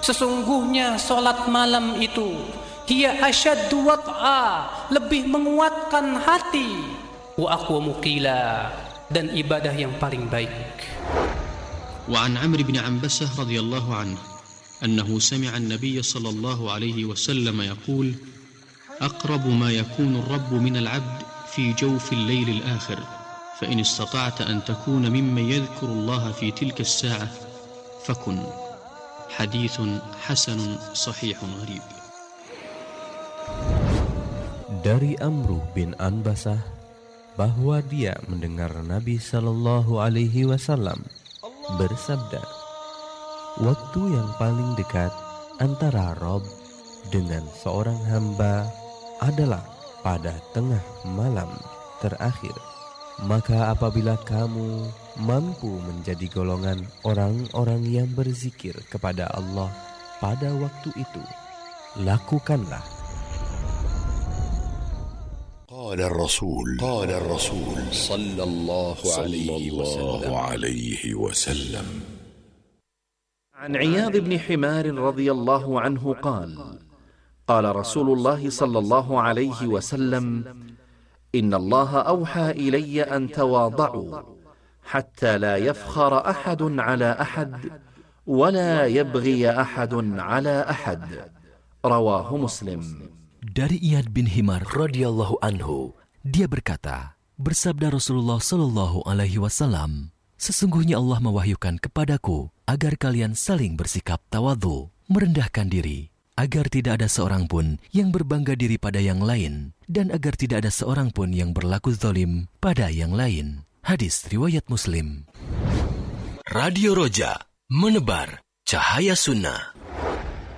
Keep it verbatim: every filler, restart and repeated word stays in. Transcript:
Sesungguhnya solat malam itu hiya asyaddu wat'a, lebih menguatkan hati, wa aqwamu qila, dan ibadah yang paling baik. Wa an Amr bin Ambasah radhiyallahu anhu annahu sami'a an-nabiy sallallahu alaihi wasallam yaqul aqrabu ma yakunu ar-rabb min al-'abd fi jawf al-layl al-akhir fa in istata'ta an takuna mimman yadhkuru Allah fi tilka as-sa'ah fakun. Hadithun hasanun sahihun gharib. Dari Amr bin Anbasah bahwa dia mendengar Nabi sallallahu alaihi wasallam bersabda, waktu yang paling dekat antara Rabb dengan seorang hamba adalah pada tengah malam terakhir. Maka apabila kamu mampu menjadi golongan orang-orang yang berzikir kepada Allah pada waktu itu, lakukanlah. قال الرسول قال الرسول صلى الله عليه وسلم عن عياض بن حمار رضي الله عنه قال قال رسول الله صلى الله عليه وسلم إن الله أوحى إلي أن تواضعوا حتى لا يفخر أحد على أحد ولا يبغي أحد على أحد رواه مسلم. Dari Iyad bin Himar radhiyallahu anhu, dia berkata, bersabda Rasulullah sallallahu alaihi wasallam, sesungguhnya Allah mewahyukan kepadaku agar kalian saling bersikap tawadhu, merendahkan diri, agar tidak ada seorang pun yang berbangga diri pada yang lain, dan agar tidak ada seorang pun yang berlaku zalim pada yang lain. Hadis riwayat Muslim. Radio Roja, menebar cahaya sunnah.